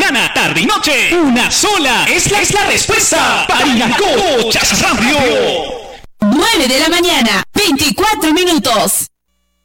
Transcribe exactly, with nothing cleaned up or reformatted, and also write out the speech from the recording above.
mañana, tarde y noche. Una sola es la, es la respuesta. Parinacó Chas Radio. nueve de la mañana, veinticuatro minutos.